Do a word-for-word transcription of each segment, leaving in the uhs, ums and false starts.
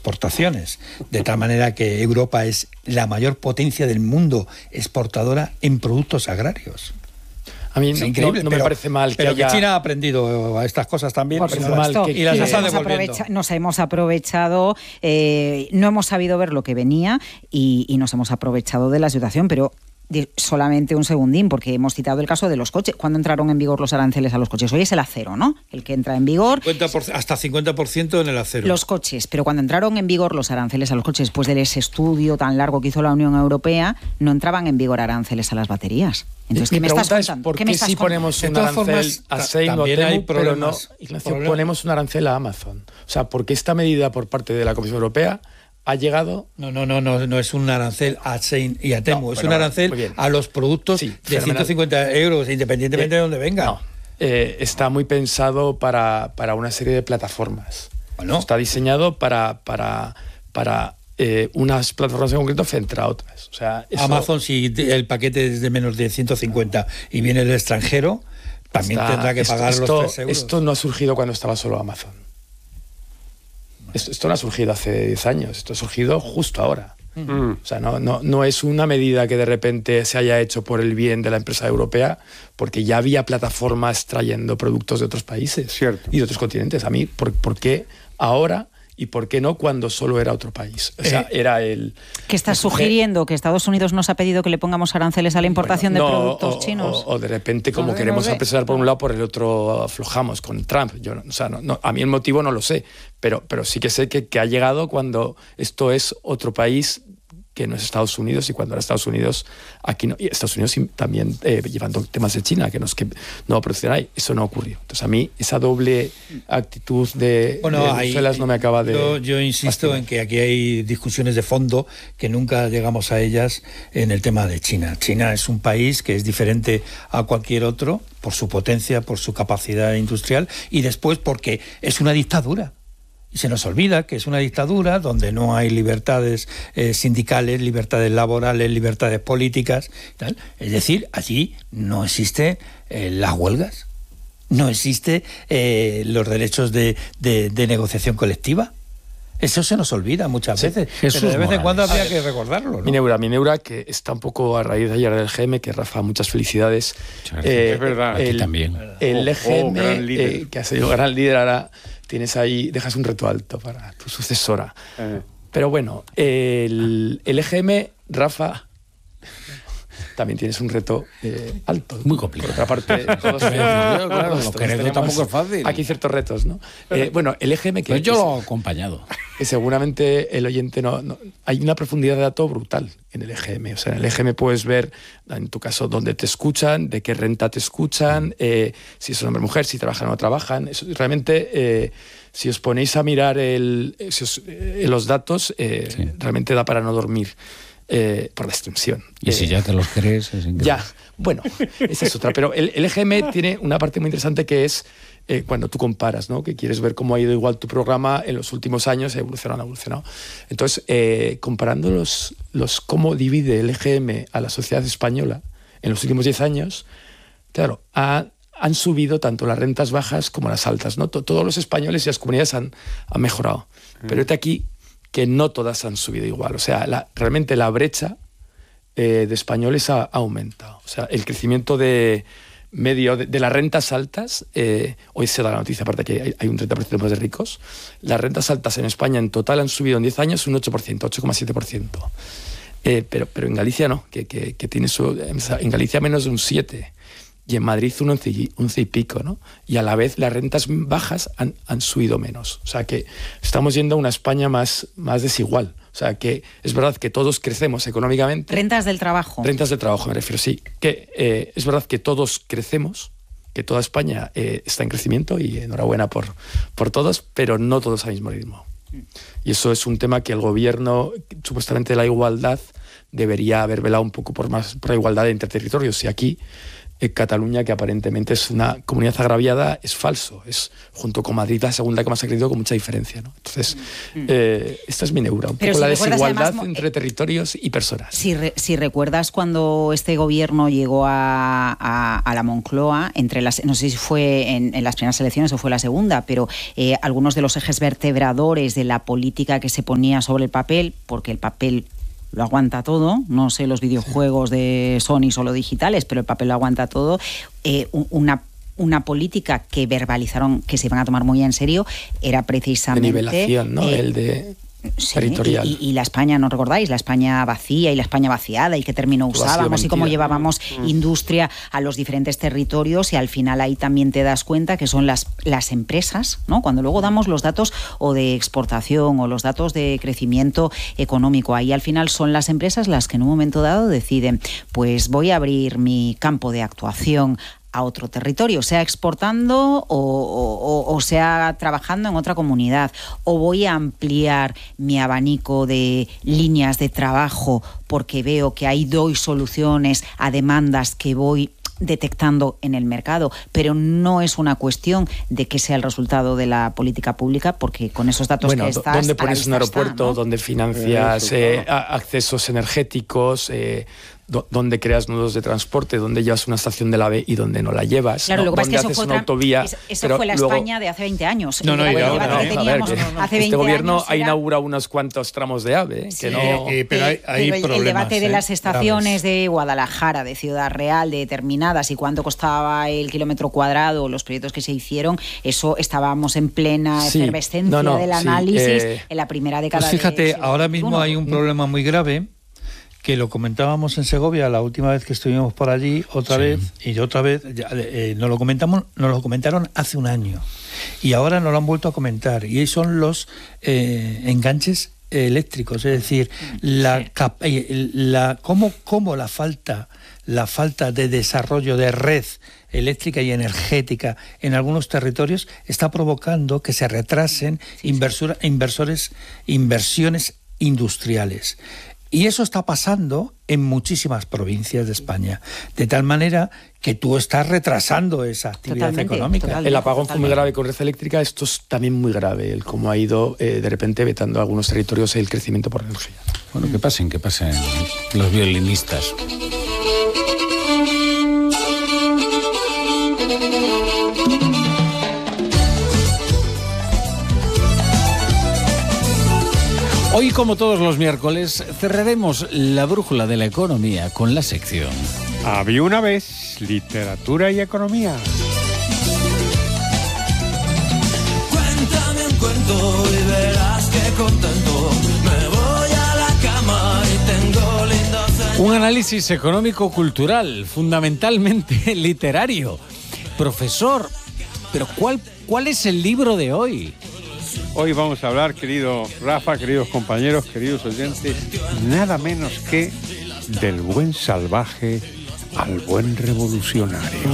exportaciones, de tal manera que Europa es la mayor potencia del mundo exportadora en productos agrarios. A mí no, no, no me pero, parece mal que pero haya... que China ha aprendido a estas cosas también. Por pero supuesto, que, y las y está nos, devolviendo. aprovecha, nos hemos aprovechado, eh, no hemos sabido ver lo que venía y, y nos hemos aprovechado de la situación, pero de, solamente un segundín, porque hemos citado el caso de los coches. ¿Cuándo entraron en vigor los aranceles a los coches? Hoy es el acero, ¿no? El que entra en vigor. cincuenta por ciento, hasta cincuenta por ciento en el acero. Los coches, pero cuando entraron en vigor los aranceles a los coches, después de ese estudio tan largo que hizo la Unión Europea, no entraban en vigor aranceles a las baterías. Entonces, ¿qué me estás contando? ¿Por qué, qué si ponemos un arancel formas, a Shein o Temu, pero no, Ignacio, ponemos un arancel a Amazon? O sea, ¿por qué esta medida por parte de la Comisión Europea ha llegado? No, no, no, no, no es un arancel a Shein y a Temu, no, es un arancel a los productos sí, de fenomenal. ciento cincuenta euros, independientemente eh, de dónde venga. No, eh, está muy pensado para, para una serie de plataformas. Bueno. Está diseñado para... para, para Eh, unas plataformas en concreto frente a otras. O sea, eso... Amazon, si el paquete es de menos de ciento cincuenta y viene del extranjero, también Está, tendrá que esto, pagar esto, los tres euros. Esto no ha surgido cuando estaba solo Amazon. Esto, esto no ha surgido hace diez años, esto ha surgido justo ahora. Mm. O sea, no, no, no es una medida que de repente se haya hecho por el bien de la empresa europea, porque ya había plataformas trayendo productos de otros países Cierto. y de otros continentes. A mí, ¿por, por qué ahora? ¿Y por qué no cuando solo era otro país? O sea, eh, era el... ¿Qué estás sugiriendo? ¿Que Estados Unidos nos ha pedido que le pongamos aranceles a la importación bueno, no, de productos o, chinos? O, o de repente, como no, queremos no apresurar por un lado, por el otro aflojamos con Trump. Yo, o sea, no, no, a mí el motivo no lo sé, pero, pero sí que sé que, que ha llegado cuando esto es otro país que no es Estados Unidos, y cuando era Estados Unidos, aquí no, y Estados Unidos también eh, llevando temas de China, que no es que no va a producir ahí, eso no ocurrió. Entonces a mí esa doble actitud de, bueno, de Bruselas ahí, no me acaba de... Yo, yo insisto fastidiar. en que aquí hay discusiones de fondo que nunca llegamos a ellas en el tema de China. China es un país que es diferente a cualquier otro por su potencia, por su capacidad industrial y después porque es una dictadura. Y se nos olvida que es una dictadura donde no hay libertades eh, sindicales, libertades laborales, libertades políticas, tal. Es decir, allí no existen eh, las huelgas, no existen eh, los derechos de, de, de negociación colectiva. Eso se nos olvida muchas veces, sí, pero de vez en cuando habría que recordarlo, ¿no? Mineura, Mineura, que está un poco a raíz de ayer del G M, que Rafa, muchas felicidades. Eh, es verdad. El, Aquí también. El G M, oh, oh, eh, que ha sido gran líder, ahora tienes ahí, dejas un reto alto para tu sucesora. Eh. Pero bueno, el, el E G M, Rafa, también tienes un reto eh, alto. Muy complicado. Por otra parte, todos, claro, claro, lo que tenemos, tampoco es fácil. Aquí ciertos retos, ¿no? Eh, bueno, el E G M... que pues yo que, lo he acompañado. Que seguramente el oyente no, no... Hay una profundidad de dato brutal en el E G M. O sea, en el E G M puedes ver, en tu caso, dónde te escuchan, de qué renta te escuchan, eh, si es hombre o mujer, si trabajan o no trabajan. Eso, realmente, eh, si os ponéis a mirar el, si os, eh, los datos, eh, sí. realmente da para no dormir. Eh, por la extensión. Y eh, si ya te los crees, es increíble. Ya, bueno, esa es otra. Pero el, el E G M tiene una parte muy interesante que es eh, cuando tú comparas, ¿no? Que quieres ver cómo ha ido igual tu programa en los últimos años, ha evolucionado, ha evolucionado. Entonces, eh, comparando los, los cómo divide el E G M a la sociedad española en los últimos diez años, claro, ha, han subido tanto las rentas bajas como las altas, ¿no? Todos los españoles y las comunidades han, han mejorado. Mm. Pero este aquí que no todas han subido igual. O sea, la, realmente la brecha eh, de españoles ha, ha aumentado. O sea, el crecimiento de medio de, de las rentas altas, eh, hoy se da la noticia, aparte que hay, hay un treinta por ciento más de ricos, las rentas altas en España en total han subido en diez años un ocho por ciento, ocho coma siete por ciento. Eh, pero, pero en Galicia no, que, que, que tiene su... En Galicia menos de un siete por ciento. Y en Madrid un once y pico, ¿no? Y a la vez las rentas bajas han, han subido menos. O sea que estamos yendo a una España más, más desigual. O sea que es verdad que todos crecemos económicamente. Rentas del trabajo. Rentas del trabajo, me refiero, sí. Que eh, es verdad que todos crecemos, que toda España eh, está en crecimiento y enhorabuena por, por todos, pero no todos al mismo ritmo. Y eso es un tema que el gobierno, supuestamente de la igualdad, debería haber velado un poco por más por la igualdad entre territorios. Y aquí, en Cataluña, que aparentemente es una comunidad agraviada, es falso. Es, junto con Madrid, la segunda que más ha crecido, con mucha diferencia, ¿no? Entonces, mm. eh, esta es mi neura, un Pero poco si la desigualdad además, entre eh, territorios y personas. Si, re, si recuerdas cuando este gobierno llegó a, a, a la Moncloa, entre las, no sé si fue en, en las primeras elecciones o fue la segunda, pero eh, algunos de los ejes vertebradores de la política que se ponía sobre el papel, porque el papel lo aguanta todo, no sé los videojuegos de Sony solo digitales, pero el papel lo aguanta todo, eh, una una política que verbalizaron que se iban a tomar muy en serio era precisamente... De nivelación, ¿no? Eh, el de... Sí, territorial. Y, y, y la España, ¿no recordáis? La España vacía y la España vaciada y qué término usábamos y cómo llevábamos mm. industria a los diferentes territorios, y al final ahí también te das cuenta que son las, las empresas, ¿no? Cuando luego damos los datos o de exportación o los datos de crecimiento económico, ahí al final son las empresas las que en un momento dado deciden, pues voy a abrir mi campo de actuación a otro territorio, sea exportando o, o, o sea trabajando en otra comunidad, o voy a ampliar mi abanico de líneas de trabajo porque veo que ahí doy soluciones a demandas que voy detectando en el mercado, pero no es una cuestión de que sea el resultado de la política pública, porque con esos datos bueno, que estás... ¿dónde pones un aeropuerto? Está, ¿no? ¿Dónde financias eh, accesos energéticos? Eh, dónde creas nudos de transporte, dónde llevas una estación del AVE y dónde no la llevas. Claro, ¿no? lo que pasa es que eso fue una autovía, eso, eso fue la luego... España de hace veinte años. No, no, y ahora no, que teníamos a ver, que hace este gobierno años ha era... inaugurado unos cuantos tramos de AVE. Sí, que no... eh, pero hay, hay pero problemas. El debate eh, de las estaciones graves. de Guadalajara, de Ciudad Real, de determinadas y cuánto costaba el kilómetro cuadrado, los proyectos que se hicieron, eso estábamos en plena sí, efervescencia no, no, del sí, análisis eh, en la primera década. Pues fíjate, de ahora mismo hay un problema muy grave, que lo comentábamos en Segovia la última vez que estuvimos por allí, otra sí. vez, y otra vez, ya, eh, nos lo comentamos, nos lo comentaron hace un año, y ahora nos lo han vuelto a comentar, y son los eh, enganches eléctricos, es decir, la, cap- la cómo, cómo la falta, la falta de desarrollo de red eléctrica y energética en algunos territorios está provocando que se retrasen sí, inversor, sí. inversores, inversiones industriales. Y eso está pasando en muchísimas provincias de España, de tal manera que tú estás retrasando esa actividad totalmente, económica. Totalmente, el apagón totalmente. fue muy grave con red eléctrica, esto es también muy grave, el cómo ha ido eh, de repente vetando a algunos territorios el crecimiento por energía. Bueno, que pasen, que pasen los violinistas. Hoy, como todos los miércoles, cerraremos la brújula de la economía con la sección Había una vez literatura y economía. Cuéntame un cuento y verás que contento me voy a la cama y tengo lindos sueños. Un análisis económico-cultural, fundamentalmente literario. Profesor, ¿pero cuál, cuál es el libro de hoy? Hoy vamos a hablar, querido Rafa, queridos compañeros, queridos oyentes, nada menos que del buen salvaje al buen revolucionario.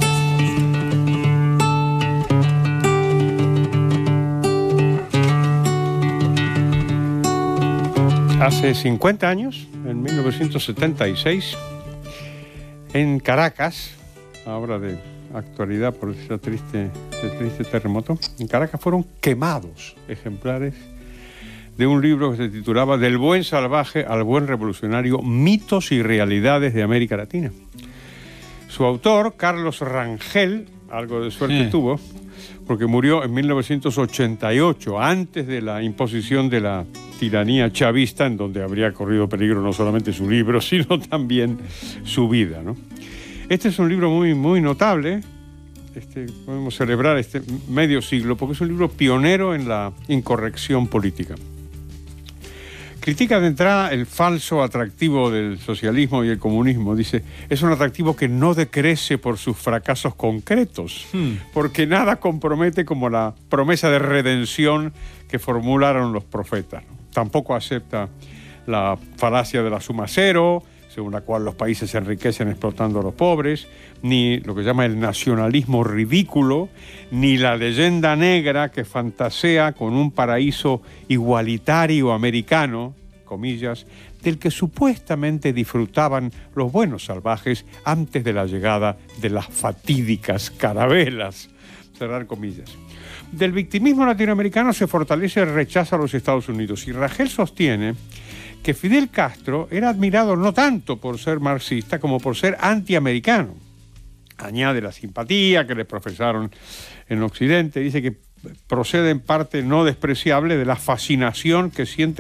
Hace cincuenta años, en mil novecientos setenta y seis, en Caracas, ahora de actualidad por ese triste, ese triste terremoto, en Caracas fueron quemados ejemplares de un libro que se titulaba Del buen salvaje al buen revolucionario, mitos y realidades de América Latina. Su autor, Carlos Rangel, algo de suerte sí. tuvo, porque murió en mil novecientos ochenta y ocho, antes de la imposición de la tiranía chavista, en donde habría corrido peligro no solamente su libro, sino también su vida, ¿no? Este es un libro muy, muy notable. Este, podemos celebrar este medio siglo porque es un libro pionero en la incorrección política. Critica de entrada el falso atractivo del socialismo y el comunismo. Dice, es un atractivo que no decrece por sus fracasos concretos, hmm. porque nada compromete como la promesa de redención que formularon los profetas. Tampoco acepta la falacia de la suma cero, según la cual los países se enriquecen explotando a los pobres, ni lo que llama el nacionalismo ridículo, ni la leyenda negra que fantasea con un paraíso igualitario americano, comillas, del que supuestamente disfrutaban los buenos salvajes antes de la llegada de las fatídicas carabelas, cerrar comillas. Del victimismo latinoamericano se fortalece el rechazo a los Estados Unidos, y Ragel sostiene que Fidel Castro era admirado no tanto por ser marxista como por ser antiamericano. Añade la simpatía que le profesaron en Occidente, dice que procede en parte no despreciable de la fascinación que siente